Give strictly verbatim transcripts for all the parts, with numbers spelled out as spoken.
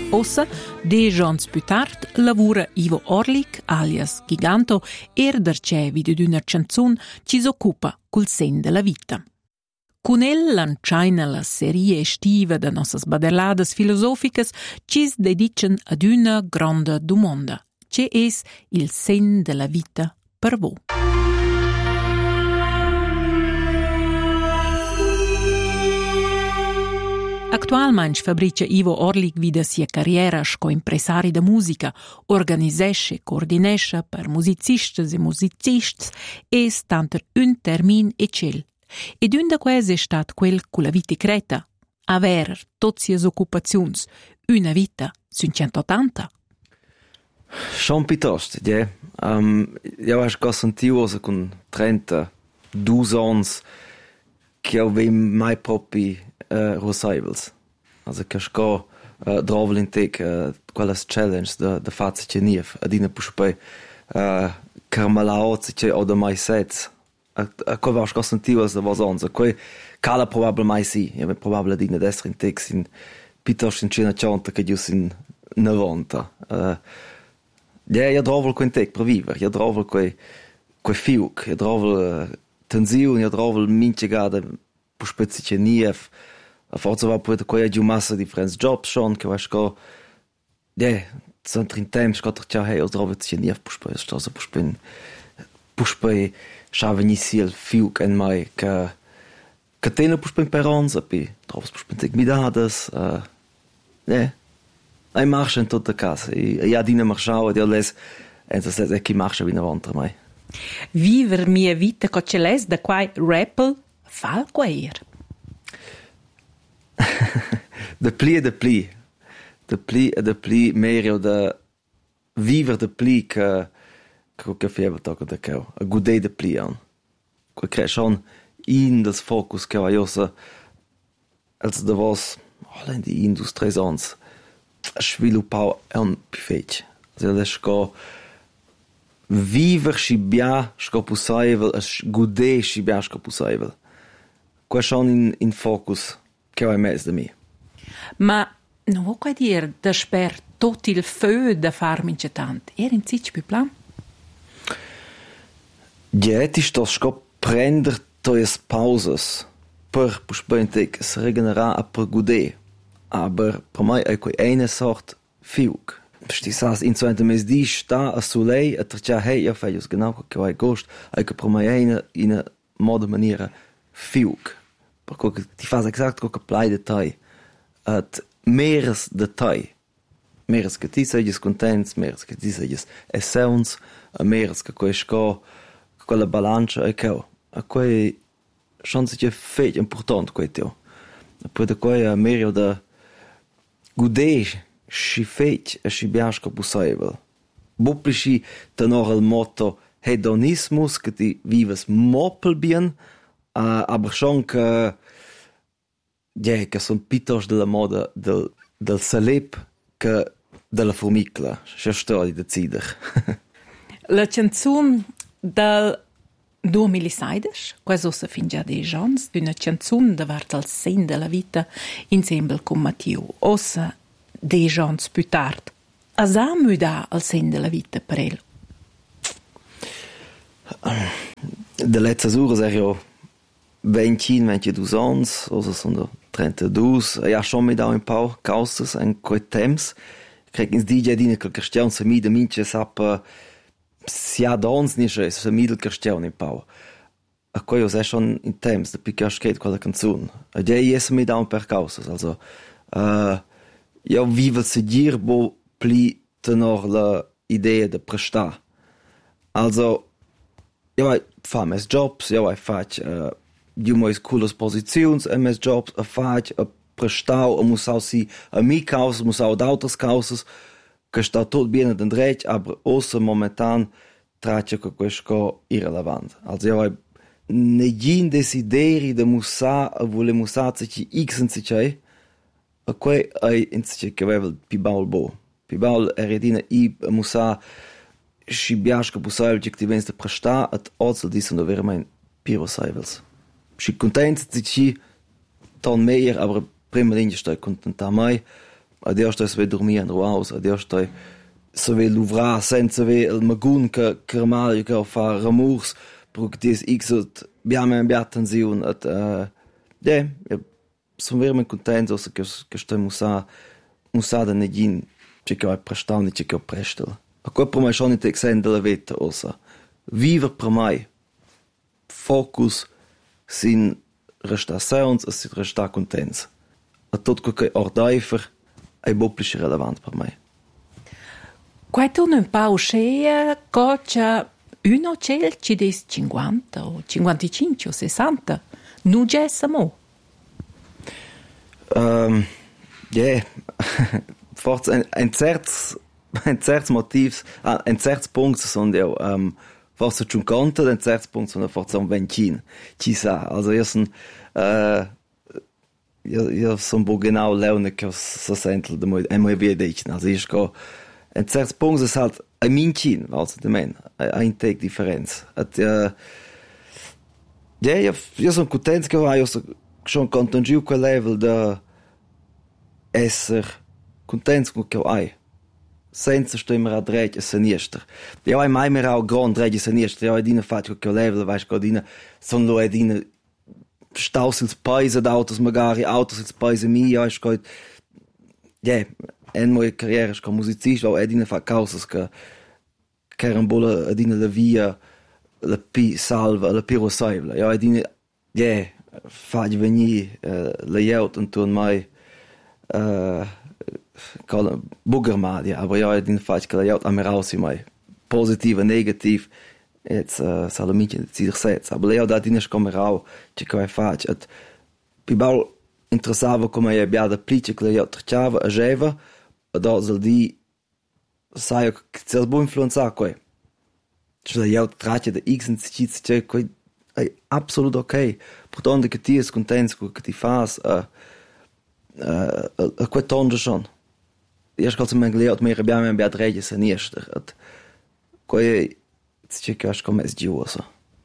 Ossa, dieci ans più tard, lavora Ivo Orlik, alias Giganto, er darcevi di una canzun ci s'occupa col sen della vita. Con el lanciaina la serie estiva de nossas badeladas filosoficas ci dedican ad una grande domanda, che es il sen della vita per voi. Actualmente fabrica Ivo Orlik vida sia carriera sco impresari da musica, organisesce e coordinesce per musicistas e musicists e stanter un termin e cel. Ed un da quasi è stat quel con la vita creta, aver tot sias occupaziuns, una vita sun centottanta. Schon piuttosto, ja. Um, io ho già sentito con trentadue ans che io vem mai proprio Uh, Rosaivels. Also che sco uh, drovel in tec uh, quelles challenge da da fazzi che nief adina puspe uh, carmalaoz che o da mai sets a a co va sco sentio as da was ons co cala probabile mai si e probabile adina destra in tec sin pitos in cena chanta che gius in novanta uh, ja ja drovel co in tec per viver ja drovel co co fiuk ja drovel uh, tensione ja drovel minche gada puspe che nief a forza va poi coi giù massa di friends jobs schon che vai sco de sunt in temps sco tra hey os drovet ci nie puspe sto so puspen puspe schaven isi il fiuk en mai che catena puspen per ons api trovs puspen tek midadas uh, ne ai marchen tot da casa e ja dina marchau e les en so se che marcha vina vontra mai viver mia vita co celes da quai rappel fal quair. De pli e de pli. De pli e de pli merio de viver de pli che che che feva tocca de che a gude de pli an. Que crescon in das focus che va josa als de was allen die industries ans sviluppau un pifech. Also das sco viver sibia sco possible as gude sibia sco possible. Que schon in in focus che ho messo da me. Ma non vuoi qua dire da sper tot il feu da farmi incetant. Era in zitsch più plan? Ja, ti sto sco prender toies pauses per puspente es regenera a per gude. Aber per mai è quei eine sort fiuk. Sti sas in zweite mes di sta a sulei a trcia hey ja fai genau che vai gost, ai che per mai eine in modo maniera fiuk. Perché ti fa exact co che plai detai at meres detai meres che ti sei contents meres che ti sei essence a meres che quei sco quella bilancia e che a quei chance che feit important quei teo poi da quei a merio da gude si feit e si biasco possible bopplici tenor il motto hedonismus che ti vives mopel bien Uh, aber schon che ja, che sono piuttosto della moda del, del salep che della formicla. C'è sto di decider. La canzone del duemilasedici, questo si fin già dei giorni, una canzone davanti al sen della vita insieme con Matteo. Ossa dei giorni più tardi. Asa muda al sen della vita per ele? De letzte ore er io venti, ventidue ans, also sono trentadue, e ja schon mit auch ein paar Causes en quei temps. Krieg ins D J dine che Cristian se mi de minche sappa sia dans ni che se mi del Cristian in pau. A quei os è schon in temps, de picca skate quella canzone. E dei es mit auch ein paar Causes, also uh, io vivo se dir bo pli tenor la idea de prestar. Also io fa mes jobs, io fac uh, di mais cooles posizions e mes jobs a fac a prestau a muss auch si a mi causa muss auch d'autres causas che sta tot bene den dret aber ossa momentan trace che questo irrelevant also io negin desideri de musa a vole musa ci x en ci a quei ai in ci che vevel pi baul bo pi baul eredina i musa si biasca possibile objectivamente presta at also di sono veramente piro saivels si content ci ton meier aber prima linje sta contenta mai adesso stai sve dormire in ruaus, adesso stai se ve luvrar senza ve il magun che carmaglio che fa ramurs, perché dis x abbiamo abbiamo attenzione at eh yeah, sono veramente contento che che stiamo usa usada negin che che ho prestato che che ho prestato. A quel per me schon nicht exen della vita osa. Viver per me. Focus sin resta sounds e sin resta contents. A tot quel che ordaifer è boplisch relevant per me. Quai tu non pa uscea cocia uno cel ci des cinquanta o cinquantacinque o sessanta. Nu gessamo. Um, yeah. Forse ein, ein certs ein certs motivs, ah, ein certs punts sono io um, forse schon conto, ein certs punts sono forse un vencin. Ci sa, also io son uh, io, io son bo genau leune che so sentel de moi, e moi bie dichen. Also ich go ein certs punts ist halt ein mincin, also de men, ein tag differenz. At uh, ja, io, io son content che io so schon conto giù quel level da esser content con che hai. Senza stimmer a dreig e sinister. Ja, hai mai mehr auch grand dreig e sinister. Ja, dine fatto che level, weißt du, dine son lo dine staus ils paese d'autos magari autos ils paese mi, ja, ich geht ja, en moje carriera come musicista, o dine fa causas che carambola dine la via la pi salva, la pi rosaivla. Ja, dine ja, fagli venire uh, la jaut intorno mai uh, call Buggermadia, aber ja, in falsch che la jaut am raus mai positiv e negativ jetzt uh, salamici di sich setz, aber ja da dines come rau che che fac et pibal interessava come ja bia da plice che la jaut trciava a jeva da zal di sai che c'è buon influenza qua cioè la jaut trace da x and c c'è qua è absolut ok portando che ti es contento che ti fas a a a quattonde schon. Io scalzo me gleot me abbiamo in beadregge sinister. At quei c'è che as come sgiosa.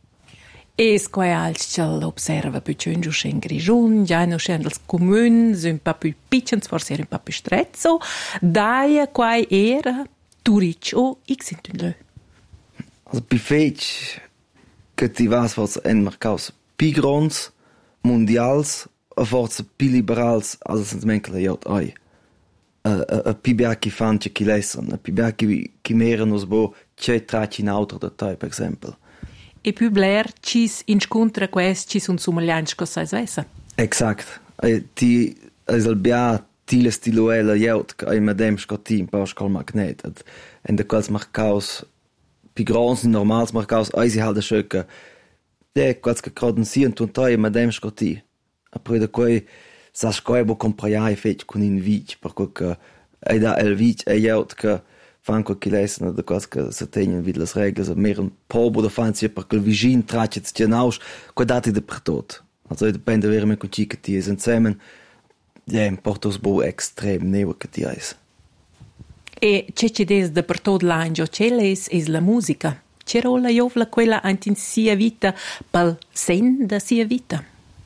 Es quai als chal observa più giungiu in Grigiun, già no scendels comun, un pa più piccens, forse un pa più strezzo, dai quai era turic o xintun. Also bi fech che ti vas forse en mercaus pigrons mondials a forse pi liberals als sens menkele jot ai. A, a, a pi bia chi fan che chi lesson, a pi bia chi chi meren nos bo c'è traci in auto da tai per esempio. E più bler cis incontra quest cis un sumaglianch co sai svessa. Exakt. E ti es al bia tile stiluela jot che ai madem scotin pa scol magnet. En de quals marcaus pi grons normals marcaus ai si halt de schöcke. De quals che croden si und tai madem scotin. Apoi da quei sa scoe bo compraiai fetch con in vic per che ai da el vic e jaut che fan co kilesna da quas che se tegnen vid las reglas a mer un probo da fan si per che il vicin tracet genaus co dati de per tot. Also depende veramente con chi che ti es insieme. Ja, in portos bo extrem neo che ti es. E c'è c'è des de per tot l'angio celes es la musica. C'è rola jovla quella antin sia vita pal sen da sia vita.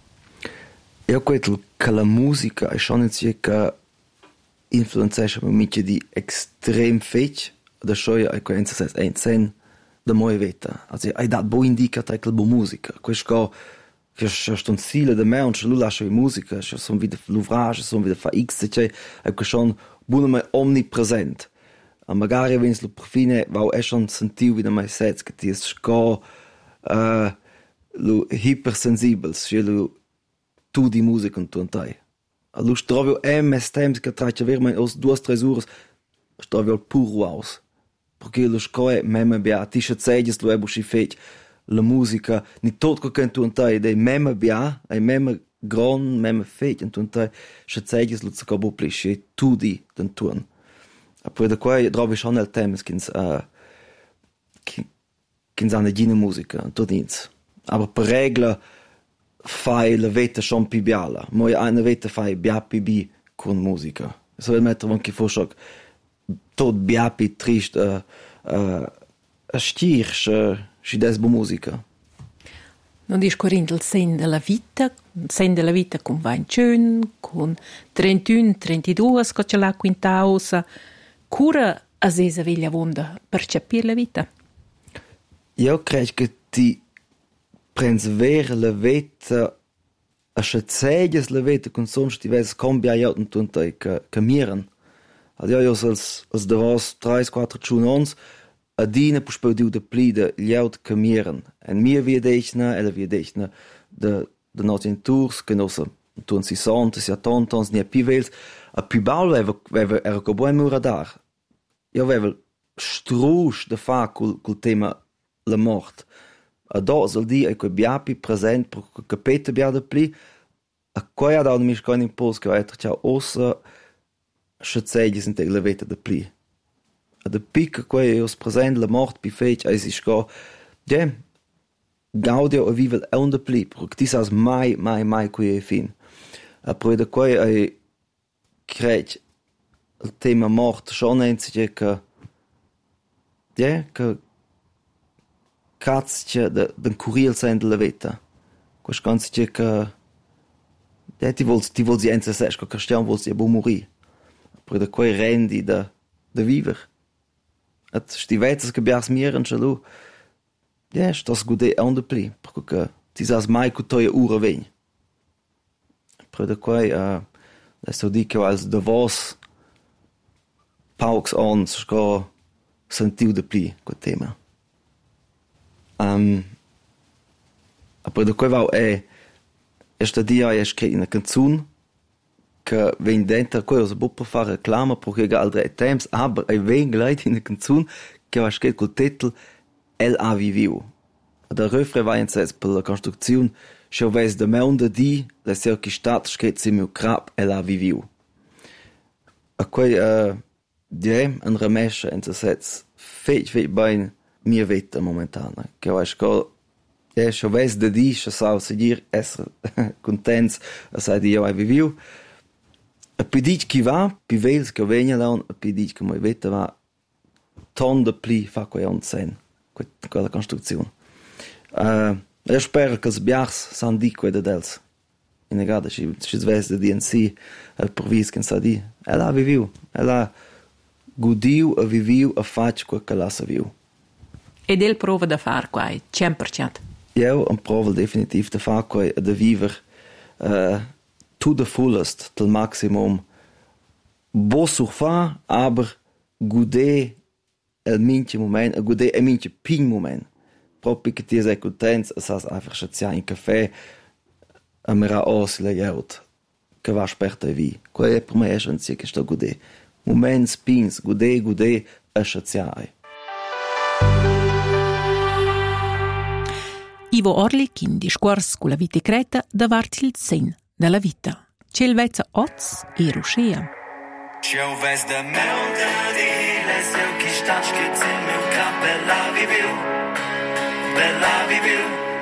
Io credo che la musica è schon che influenza mica di extrem fech da shoya ai coenza è ein sen da moja vita. Also hai dat bo indica tra la musica. Questo che sto un stile da me un lu lascia musica, che sono wieder l'ouvrage, sono wieder fa x c'è è che schon buono mai omnipresent. A magari wenn lo profine va è schon sentiu wieder mai sets che ti sco uh, lo hypersensibel, che lo tu di musica in tuontai. Allo strovio M S temps che traccia veramente os due tre ore strovio puro aus. Perché lo scoe meme bia ti sceglies lo ebushi fech la musica ni tot co che tuontai dei meme bia ai meme gran meme fech in tuontai sceglies lo scobo plisce tu di den tuon. Poi da qua trovi schon nel temps kins uh, kins ane gine musica todins. Aber per regola fai la vita schon più biala. Moi una vita fai biapi bi con musica. So il mettere anche fuori tot biapi trist a a a stir si des bo musica. Non dis corrint il sen della vita, sen della vita con ventun, con trentun, trentidue, che ce l'ha quintausa. Cura a sesa veglia vonda per capire la vita? Io credo che ti prendi vera la vita a sceglies la vita con sonst ti ves cambiare in tuntai che cammieren. Also io als als davos drei quattro giorni a dina pus pau diu de plida liaut cammieren. En mir wie dechna, ella wie dechna de de notin tours che nosa tun si sante, si attantans, ni a pivels, a pibal veva veva era co buon muradar. Io veva strusch de fa cul cul tema la mort. A do sol di e coi biapi present pro capete bia de pli a coi ha dau mis con impuls che weiter ciao ossa schatzegli sind la veta de pli. A de pic coi os present la mort pi fech ai si sco. Ja, gaudio a vivel un de pli, pro ti sas mai mai mai coi e fin. A pro de coi ai crec il tema mort schon enzige che ja, che cazcia de den curil sein de la vita. Quas ganze che ja, ti vols ti vols enza sesco Cristian vols ja bo morì. Per de quei rendi de de viver. At sti vetas che bias miren chalu. Ja, stas gude on de pli, perché ti sas mai cu toia ura ven. Per de quei uh, adesso dico als de vos pauks ons sco sentiu de pli quel tema. Um, aber da quei vau è esta dia è scritto una canzone che ven dentro quei os bupa fare reclama perché ga altre temps, aber è ven gleit in una canzone che va scritto col titolo El ha viviu. Der refrain va in ses per la construzione Schau ves de meunda di la cerchi stat scritto si meu crap El ha viviu. A quei uh, ja, un remescia in ses feit feit bain mia vita momentana, che vai sco ja, schau ves de di scha sau seguir esser contents a sai di io hai viviu. A pidich chi va, pi vels che vegna laun, a pidich che moi vita va ton de pli fa quei on sen, quella costruzione. Uh, io spero che sbiars san di quei dels. In negada ci ci sves de D N C al provis che sa di. Ela viviu, ela gudiu a viviu a fac quel che la sa viu. Ed el prova da far quai, cent per cent. Io un prova definitiv da far quai da viver uh, to the fullest, til maximum. Bo surfa, aber gude el minche moment, a gude el minche ping moment. Proprio che ti sei contents, a sas einfach schazia in caffè, a mera os la jaut, che va sperta vi. Qual è per me è schon che sto gude. Moments pins, gude, gude, a schazia ai. Ivo Orlik in discors con la vita creta davanti il sen della vita. C'è il vezza oz e ruscia. Schau ves de melda di les eu chi stat scritz in meu cap bella viviu, bella viviu.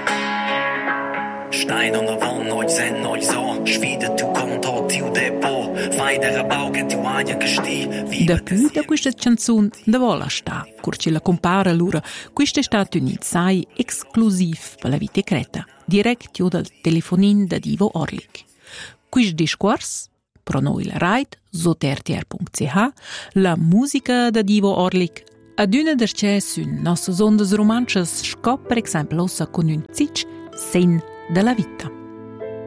Stein on the wall, noi sen, noi so, sfida tu conto, tiu depo, fai de rabau che tu aia che sti. Da più da questa canzone da vola sta, curci la compara l'ura, questa è stata un insai esclusiv per la vita creta, diretto dal telefonin da Ivo Orlik. Questo discorso, pro noi la ride, sotertier punto c h, la musica da Ivo Orlik, ad una derce sun nostre ondas romances scop per esempio ossa con un zic sen della vita.